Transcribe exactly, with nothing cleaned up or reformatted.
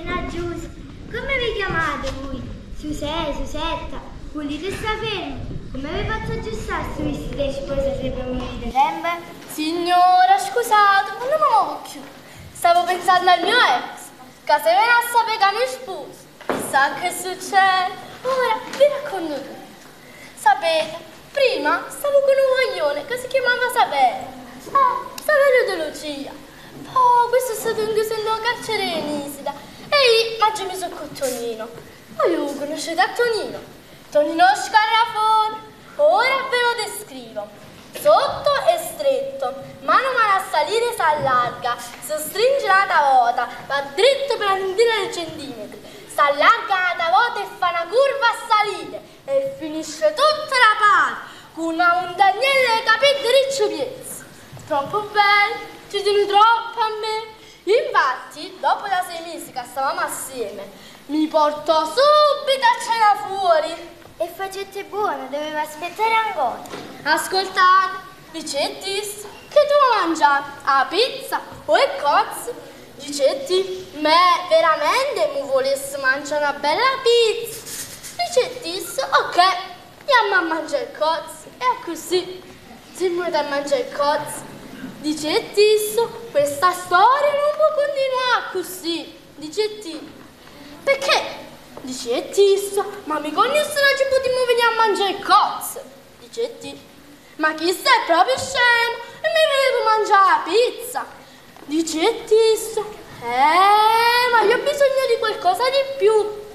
signorina Giusy. Come vi chiamate voi? Susè, Susetta? Volete sapere come vi faccio aggiustare su vestiti sposa se per morire sempre? Signora, scusate, ma non mi muovo più. Stavo pensando al mio ex, che se viene a sapere che mi sposo, chissà che succede. Ora vi racconto tutto. Sapete, prima stavo con un coglione che si chiamava Saverio. Ah, Saverio De Lucia. Poi questo è stato inchiuso in una carcere in Isida e io mangio mi sono con Tonino. Voi lo conoscete a Tonino? Tonino Scarrafone. Ora ve lo descrivo. Sotto è stretto, mano a mano a salire si allarga, si stringe una volta, va dritto per una ventina di centimetri, si allarga una volta e fa una curva a salire e finisce tutta la parte con una montagnella di capelli ricci piezzi. Troppo bello, ci tieni troppo a me. Infatti, dopo da sei mesi che stavamo assieme, mi portò subito a cena fuori. E facette buono, doveva aspettare ancora. Ascoltate, dicetti che tu mangiare a pizza o e cozze? Dicetti, me veramente mi volessi mangiare una bella pizza? Dicetti, ok, andiamo a mangiare il cozze. E così, siamo andati a mangiare il cozze. Dicetti, questa storia non può continuare così. Dicetti, perché? Dicetti, ma mi conosco ci potremmo venire a mangiare il cozze. Dicetti, ma chi sei proprio scemo e mi volevo mangiare la pizza. Dicetti, eh, ma io ho bisogno di qualcosa di più.